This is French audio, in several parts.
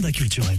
agenda culturel.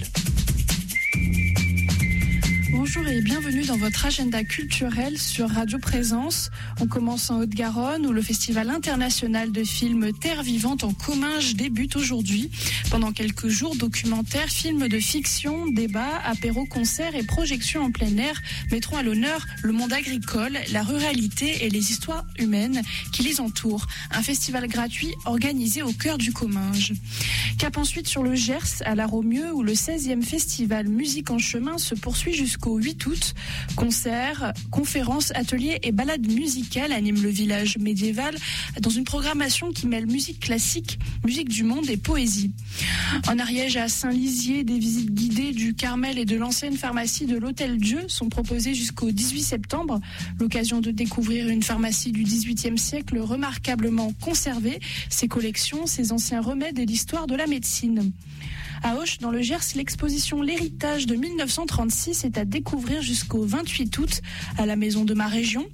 Bonjour et bienvenue dans votre agenda culturel sur Radio Présence. On commence en Haute-Garonne où le Festival international de films Terre vivante en Comminges débute aujourd'hui. Pendant quelques jours, documentaires, films de fiction, débats, apéros, concerts et projections en plein air mettront à l'honneur le monde agricole, la ruralité et les histoires humaines qui les entourent. Un festival gratuit organisé au cœur du Comminges. Cap ensuite sur le Gers, à La Romieux, où le 16e festival Musique en chemin se poursuit jusqu'au 8 août. Concerts, conférences, ateliers et balades musicales animent le village médiéval dans une programmation qui mêle musique classique, musique du monde et poésie. En Ariège, à Saint-Lizier, des visites guidées du Carmel et de l'ancienne pharmacie de l'Hôtel Dieu sont proposées jusqu'au 18 septembre. L'occasion de découvrir une pharmacie du XVIIIe siècle remarquablement conservée, ses collections, ses anciens remèdes et l'histoire de la médecine. À Auch, dans le Gers, l'exposition L'héritage de 1936 est à découvrir jusqu'au 28 août à la Maison de ma région.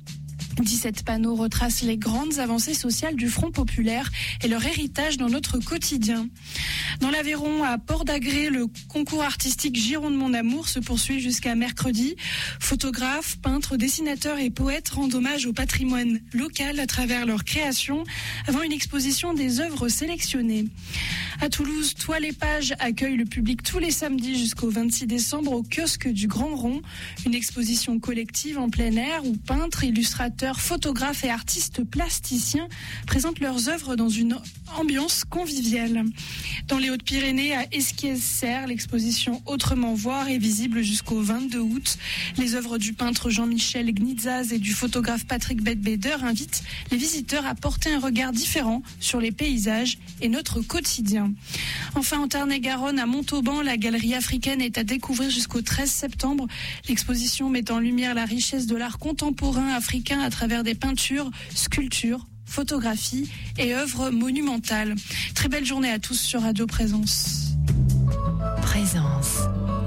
17 panneaux retracent les grandes avancées sociales du Front populaire et leur héritage dans notre quotidien. Dans l'Aveyron, à Port-d'Agré, le concours artistique Giron de mon amour se poursuit jusqu'à mercredi. Photographes, peintres, dessinateurs et poètes rendent hommage au patrimoine local à travers leur création avant une exposition des œuvres sélectionnées. À Toulouse, Toile et Pages accueille le public tous les samedis jusqu'au 26 décembre au kiosque du Grand Rond. Une exposition collective en plein air où peintres, illustrateurs, photographes et artistes plasticiens présentent leurs œuvres dans une ambiance conviviale. Dans les Hautes-Pyrénées, à Esquies-Serres, l'exposition Autrement voir est visible jusqu'au 22 août. Les œuvres du peintre Jean-Michel Gnitzaz et du photographe Patrick Bedbeder invitent les visiteurs à porter un regard différent sur les paysages et notre quotidien. Enfin, en Tarn-et-Garonne, à Montauban, la galerie africaine est à découvrir jusqu'au 13 septembre. L'exposition met en lumière la richesse de l'art contemporain africain à travers des peintures, sculptures, photographies et œuvres monumentales. Très belle journée à tous sur Radio Présence. Présence.